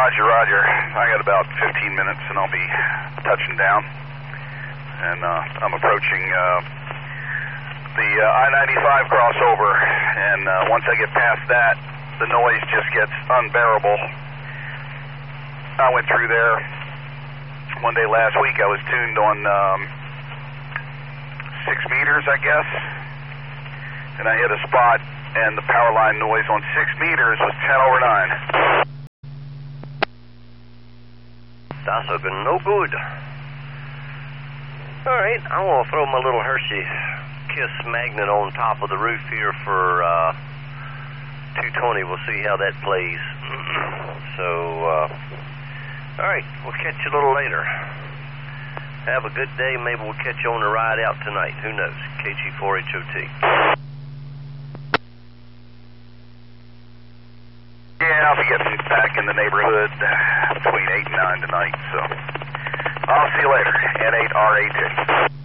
Roger, Roger. I got about 15 minutes and I'll be touching down. And I'm approaching the I-95 crossover. And once I get past that, the noise just gets unbearable. I went through there one day last week. I was tuned on 6 meters, I guess. And I hit a spot, and the power line noise on 6 meters was 10 over 9. That's no good. All right, I'm going to throw my little Hershey Kiss magnet on top of the roof here for 220. We'll see how that plays. So, all right, we'll catch you a little later. Have a good day. Maybe we'll catch you on the ride out tonight. Who knows? KG4HOT. Yeah, I'll be getting back in the neighborhood between 8 and 9 tonight, so I'll see you later. N8RAT.